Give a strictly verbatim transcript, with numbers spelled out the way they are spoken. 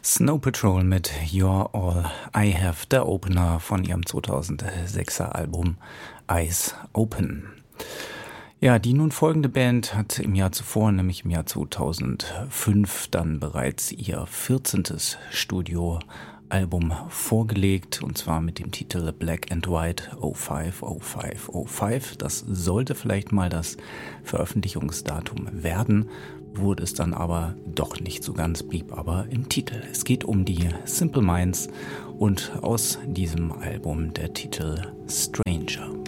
Snow Patrol mit You're All I Have, der Opener von ihrem zweitausendsechser Album Eyes Open. Ja, die nun folgende Band hat im Jahr zuvor, nämlich im Jahr zweitausendfünf, dann bereits ihr vierzehntes Studioalbum vorgelegt, und zwar mit dem Titel Black and White oh five oh five oh five. Das sollte vielleicht mal das Veröffentlichungsdatum werden, wurde es dann aber doch nicht so ganz, blieb aber im Titel. Es geht um die Simple Minds und aus diesem Album der Titel Stranger.